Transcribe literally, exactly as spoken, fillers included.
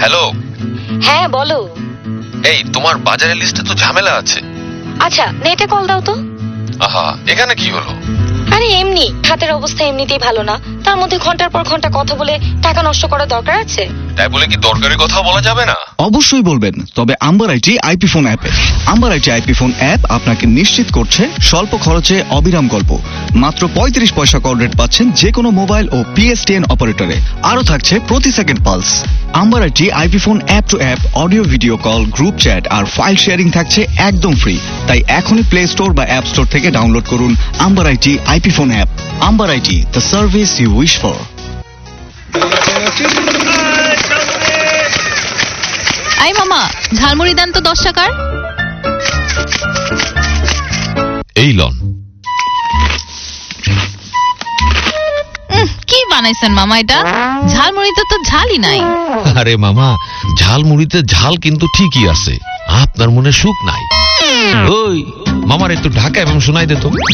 Hello. হ্যাঁ বলো। এই তোমার বাজারের লিস্টে তো ঝামেলা আছে। আচ্ছা নেটে কল দাও তো। আহা, এখানে কি হলো? আরে এমনি, হাতের অবস্থা এমনিতেই ভালো না, তার মধ্যে ঘন্টার পর ঘন্টা কথা বলে টাকা নষ্ট করার দরকার আছে? তাই বলে কি দরকারি কথা বলা যাবে না? অবশ্যই বলবেন, তবে আম্বার আইটি আইপি ফোন অ্যাপে। Amber IT IP phone app আপনাকে নিশ্চিত করছে স্বল্প খরচে অবিরাম গল্প। মাত্র পঁয়ত্রিশ পয়সা কল রেট পাচ্ছেন যে কোনো মোবাইল ও পিএসটিএন অপারেটরে। আরো থাকছে প্রতি second pulse. Amber IT IP phone app two app audio video call, group chat R file sharing থাকছে একদম ফ্রি। তাই এখনই প্লে স্টোর বা অ্যাপ স্টোর থেকে ডাউনলোড করুন amber IT IP phone app. Amber IT, the service you wish for. I মামা, ঝালমুড়ি দেন তো দশ টাকার। এই লন। কি বানাইছেন মামা এটা? ঝালমুড়িতে তো ঝালই নাই। আরে মামা, ঝালমুড়িতে ঝাল কিন্তু ঠিকই আছে, আপনার মনে সুখ নাই। ওই মামার একটু ঢাকা এবং শোনাই দে তো।